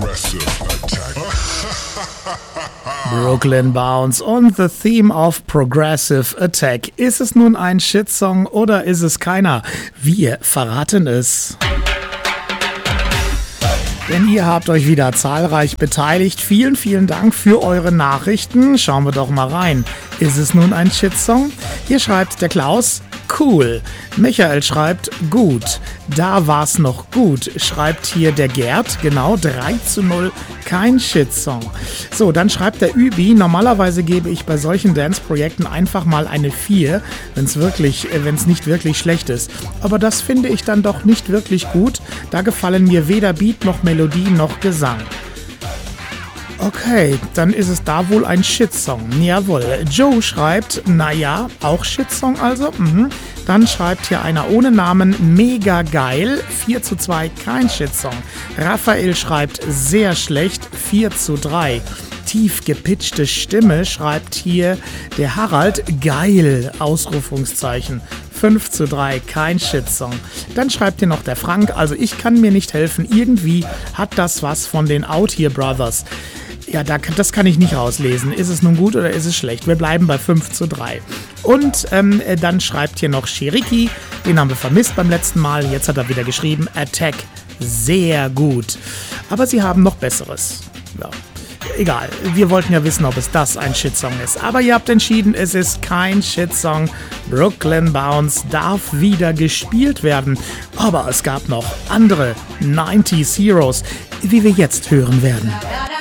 Brooklyn Bounce und The Theme of Progressive Attack. Ist es nun ein Shitsong oder ist es keiner? Wir verraten es. Denn ihr habt euch wieder zahlreich beteiligt. Vielen, vielen Dank für eure Nachrichten. Schauen wir doch mal rein. Ist es nun ein Shitsong? Hier schreibt der Klaus: cool. Michael schreibt: gut. Da war's noch gut, schreibt hier der Gerd. Genau, 3:0, kein Shitsong. So, dann schreibt der Übi: normalerweise gebe ich bei solchen Dance-Projekten einfach mal eine 4, wenn's nicht wirklich schlecht ist. Aber das finde ich dann doch nicht wirklich gut. Da gefallen mir weder Beat noch Melodie noch Gesang. Okay, dann ist es da wohl ein Shitsong. Jawohl. Joe schreibt: naja, auch Shitsong also. Dann schreibt hier einer ohne Namen: mega geil, 4:2, kein Shitsong. Raphael schreibt: sehr schlecht, 4:3. Tief gepitchte Stimme schreibt hier der Harald: geil, Ausrufungszeichen. 5:3, kein Shitsong. Dann schreibt hier noch der Frank: also ich kann mir nicht helfen, irgendwie hat das was von den Out Here Brothers. Ja, das kann ich nicht rauslesen. Ist es nun gut oder ist es schlecht? Wir bleiben bei 5:3. Und dann schreibt hier noch Sheriki, den haben wir vermisst beim letzten Mal. Jetzt hat er wieder geschrieben: Attack, sehr gut. Aber sie haben noch Besseres. Ja. Egal, wir wollten ja wissen, ob es das ein Shitsong ist. Aber ihr habt entschieden, es ist kein Shitsong. Brooklyn Bounce darf wieder gespielt werden. Aber es gab noch andere 90s Heroes, wie wir jetzt hören werden.